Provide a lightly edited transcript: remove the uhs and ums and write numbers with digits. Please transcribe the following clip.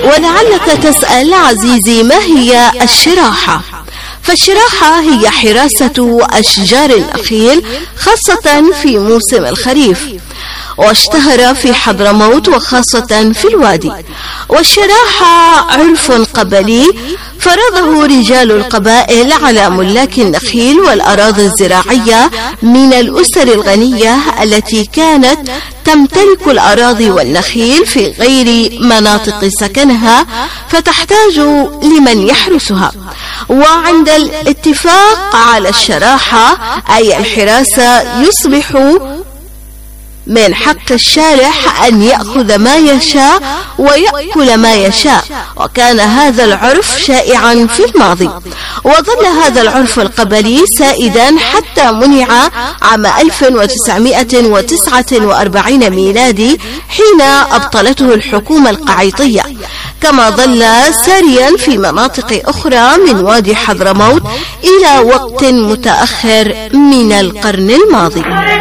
ولعلك تسأل عزيزي ما هي الشراحة؟ فالشراحة هي حراسة أشجار النخيل خاصة في موسم الخريف، واشتهر في حضرموت وخاصة في الوادي. والشراحة عرف قبلي فرضه رجال القبائل على ملاك النخيل والأراضي الزراعية من الأسر الغنية التي كانت تمتلك الأراضي والنخيل في غير مناطق سكنها، فتحتاج لمن يحرسها. وعند الاتفاق على الشراحة أي الحراسة يصبح من حق الشارح أن يأخذ ما يشاء ويأكل ما يشاء، وكان هذا العرف شائعا في الماضي. وظل هذا العرف القبلي سائدا حتى منع عام 1949 ميلادي حين أبطلته الحكومة القعيطية، كما ظل ساريا في مناطق أخرى من وادي حضرموت إلى وقت متأخر من القرن الماضي.